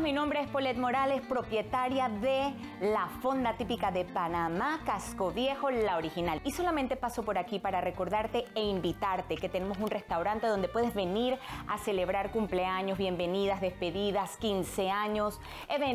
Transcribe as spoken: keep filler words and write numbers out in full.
mi nombre es Paulette Morales, propietaria de la fonda típica de Panamá, Casco Viejo, la original. Y solamente paso por aquí para recordarte e invitarte que tenemos un restaurante donde puedes venir a celebrar cumpleaños, bienvenidas, despedidas, quince años, eventos.